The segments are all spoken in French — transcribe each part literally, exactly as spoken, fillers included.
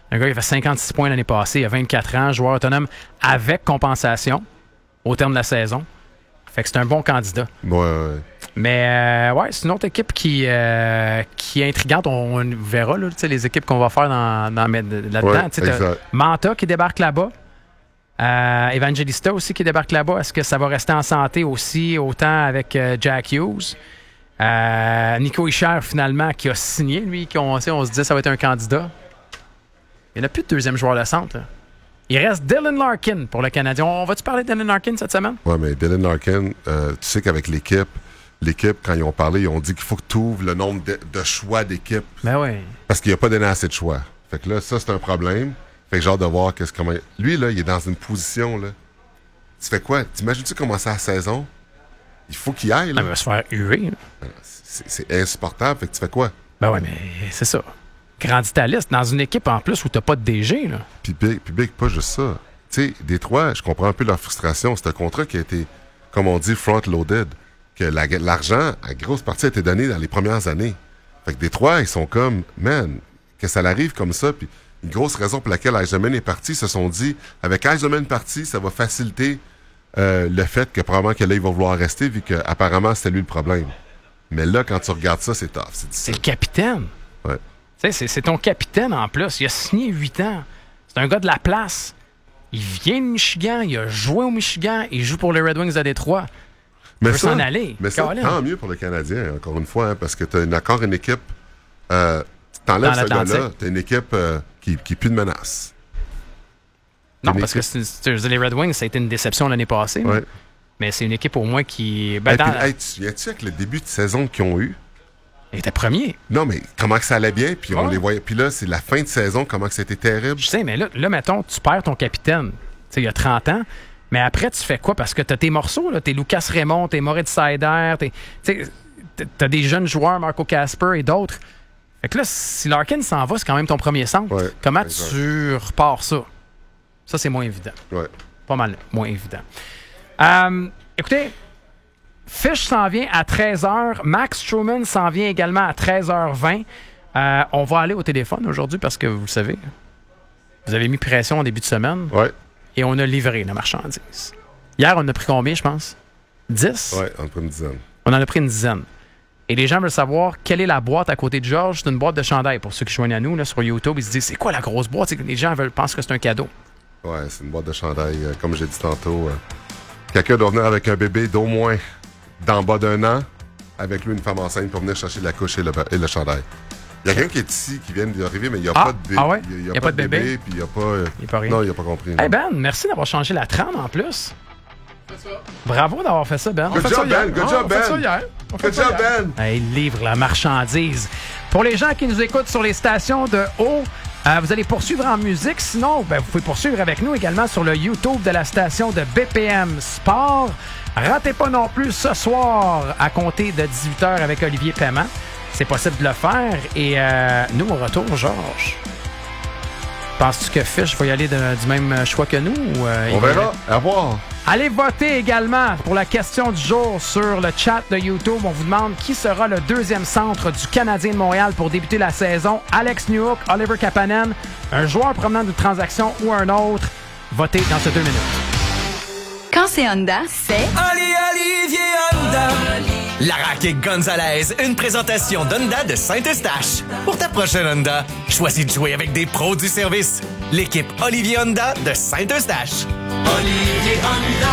Un gars qui a fait cinquante-six points l'année passée, il a vingt-quatre ans, joueur autonome avec compensation au terme de la saison. Fait que c'est un bon candidat. Ouais, ouais. Mais euh, ouais, c'est une autre équipe qui, euh, qui est intrigante. On, on verra là, les équipes qu'on va faire dans, dans, là-dedans. Ouais, tu sais, Manta qui débarque là-bas. Euh, Evangelista aussi qui débarque là-bas. Est-ce que ça va rester en santé aussi, autant avec euh, Jack Hughes? Euh, Nico Hischier, finalement, qui a signé, lui, qu'on, on se disait que ça va être un candidat. Il n'y en a plus de deuxième joueur de centre. Là. Il reste Dylan Larkin pour le Canadien. On va-tu parler de Dylan Larkin cette semaine? Oui, mais Dylan Larkin, euh, tu sais qu'avec l'équipe, l'équipe, quand ils ont parlé, ils ont dit qu'il faut que tu ouvres le nombre de, de choix d'équipe. Ben oui. Parce qu'il n'y a pas donné assez de choix. Fait que là, ça, c'est un problème. Fait que j'ai hâte de voir qu'est-ce comment. Lui, là, il est dans une position, là. Tu fais quoi? T'imagines-tu commencer la saison? Il faut qu'il aille, là. Il va se faire huer. C'est, c'est insupportable. Fait que tu fais quoi? Ben oui, mais c'est ça. Grandis ta liste dans une équipe en plus où t'as pas de D G, là. Puis Big, puis Big, pas juste ça. Tu sais, Détroit, je comprends un peu leur frustration. C'est un contrat qui a été, comme on dit, front-loaded. Que la, l'argent, à grosse partie, a été donné dans les premières années. Fait que Détroit, ils sont comme, man, que ça l'arrive comme ça. Puis une grosse raison pour laquelle Eisenman est parti, ils se sont dit, avec Eisenman parti, ça va faciliter euh, le fait que probablement que là, il va vouloir rester, vu qu'apparemment, c'était lui le problème. Mais là, quand tu regardes ça, c'est tough. C'est, c'est le capitaine. Ouais. Tu sais, c'est, c'est ton capitaine en plus. Il a signé huit ans. C'est un gars de la place. Il vient de Michigan, il a joué au Michigan, il joue pour les Red Wings de Détroit. Mais il peut ça, s'en aller. Mais ça, Colin. Tant mieux pour le Canadien, encore une fois, hein, parce que tu as encore une équipe. Euh, T'enlèves ce gars-là, tu as une équipe euh, qui n'est plus de menace. Non, parce équipe... que c'est, c'est, les Red Wings, ça a été une déception l'année passée. Ouais. Mais c'est une équipe au moins qui. Ben, hey, dans... puis, hey, tu viens-tu avec le début de saison qu'ils ont eu? Ils étaient premiers. Non, mais comment que ça allait bien, puis ouais. on les voyait. Puis là, c'est la fin de saison, comment que c'était terrible. Je sais, mais là, là mettons, tu perds ton capitaine. Tu sais, il y a trente ans. Mais après, tu fais quoi? Parce que t'as tes morceaux, là. T'es Lucas Raymond, t'es Moritz Seider, t'es. Tu sais, t'as des jeunes joueurs, Marco Casper et d'autres. Fait que là, si Larkin s'en va, c'est quand même ton premier centre. Ouais, comment exact. tu repars ça? Ça, c'est moins évident. Ouais. Pas mal moins évident. Euh, écoutez, Fish s'en vient à treize heures. Max Truman s'en vient également à treize heures vingt. Euh, on va aller au téléphone aujourd'hui parce que, vous le savez, vous avez mis pression en début de semaine. Ouais. Et on a livré la marchandise. Hier, on a pris combien, je pense? dix? Ouais, on a pris une dizaine. On en a pris une dizaine. Et les gens veulent savoir quelle est la boîte à côté de Georges. C'est une boîte de chandail. Pour ceux qui joignent à nous là, sur YouTube, ils se disent, c'est quoi la grosse boîte? Les gens veulent, pensent que c'est un cadeau. Ouais, c'est une boîte de chandail. Euh, comme j'ai dit tantôt, euh, quelqu'un doit venir avec un bébé d'au moins d'en bas d'un an, avec lui une femme enceinte pour venir chercher la couche et le, et le chandail. Il y a quelqu'un qui est ici, qui vient d'arriver, mais il n'y a ah, pas de bébé. Ah ouais? Il n'y a, a, a pas de bébé, bébé puis il n'y a pas... Euh, il n'y a pas rien. Non, il n'a pas compris. Hey Ben, merci d'avoir changé la trame en plus. Ça. Bravo d'avoir fait ça, Ben. Good job, Ben. Good job, Ben. On fait ça hier. Good job, Ben. Hey, il livre la marchandise. Pour les gens qui nous écoutent sur les stations de haut, euh, vous allez poursuivre en musique. Sinon, ben, vous pouvez poursuivre avec nous également sur le YouTube de la station de B P M Sport. Ratez pas non plus ce soir à compter de dix-huit heures avec Olivier Paiement. C'est possible de le faire. Et euh, nous, on retourne, Georges. Penses-tu que Fish va y aller de, du même choix que nous? Ou, euh, on verra. À revoir. Allez voter également pour la question du jour sur le chat de YouTube. On vous demande qui sera le deuxième centre du Canadien de Montréal pour débuter la saison. Alex Newhook, Oliver Kapanen, un joueur provenant d'une transaction ou un autre. Votez dans ces deux minutes. Quand c'est Honda, c'est... Ali Olivier Honda. La Raquette Gonzalez, une présentation d'Honda de Saint-Eustache. Pour ta prochaine Honda, choisis de jouer avec des pros du service. L'équipe Olivier Honda de Saint-Eustache. Olivier Honda.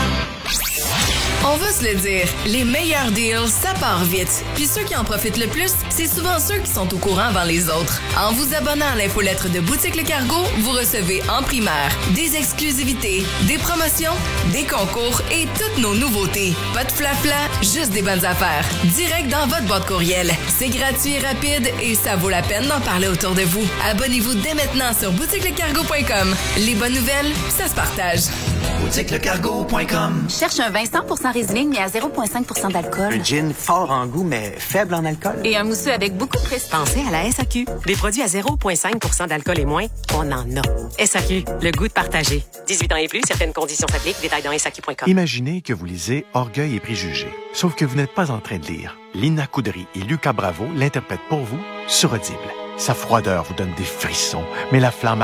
On va se le dire, les meilleurs deals, ça part vite. Puis ceux qui en profitent le plus, c'est souvent ceux qui sont au courant avant les autres. En vous abonnant à l'infolettre de Boutique Le Cargo, vous recevez en primaire des exclusivités, des promotions, des concours et toutes nos nouveautés. Pas de flafla, juste des bonnes affaires. Direct dans votre boîte courriel. C'est gratuit et rapide et ça vaut la peine d'en parler autour de vous. Abonnez-vous dès maintenant sur boutique le cargo point com. Les bonnes nouvelles, ça se partage. boutique le cargo point com. Cherche un vin cent pour cent Riesling, mais à zéro virgule cinq pour cent d'alcool. Un gin fort en goût, mais faible en alcool. Et un mousseux avec beaucoup de prestige. Pensez à la S A Q. Des produits à zéro virgule cinq pour cent d'alcool et moins, on en a. S A Q, le goût de partager. dix-huit ans et plus, certaines conditions s'appliquent. Détails dans S A Q point com. Imaginez que vous lisez Orgueil et préjugés. Sauf que vous n'êtes pas en train de lire. Lina Coudry et Lucas Bravo l'interprètent pour vous sur Audible. Sa froideur vous donne des frissons, mais la flamme